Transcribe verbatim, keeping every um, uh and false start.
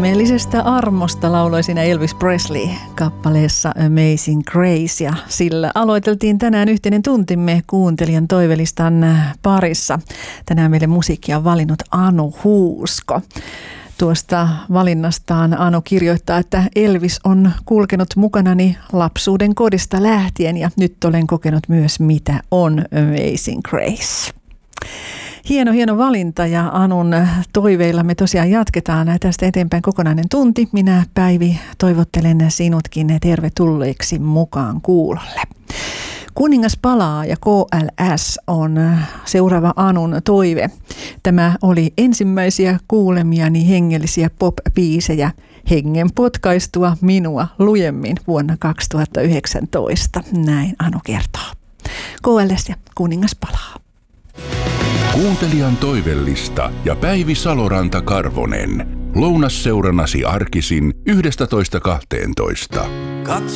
Ihmeellisestä armosta lauloi siinä Elvis Presley kappaleessa Amazing Grace, ja sillä aloiteltiin tänään yhteinen tuntimme kuuntelijan toivelistan parissa. Tänään meille musiikkia on valinnut Anu Huusko. Tuosta valinnastaan Anu kirjoittaa, että Elvis on kulkenut mukanani lapsuuden kodista lähtien ja nyt olen kokenut myös, mitä on Amazing Grace. Hieno, hieno valinta, ja Anun toiveilla me tosiaan jatketaan tästä eteenpäin kokonainen tunti. Minä, Päivi, toivottelen sinutkin tervetulleeksi mukaan kuulolle. Kuningas palaa ja K L S on seuraava Anun toive. Tämä oli ensimmäisiä kuulemiani hengellisiä pop-biisejä hengen potkaistua minua lujemmin vuonna kaksituhattayhdeksäntoista. Näin Anu kertoo. K L S ja Kuningas palaa. Kuuntelijan toivellista ja Päivi Saloranta-Karvonen. Lounasseuranasi arkisin yhdestätoista kahteentoista.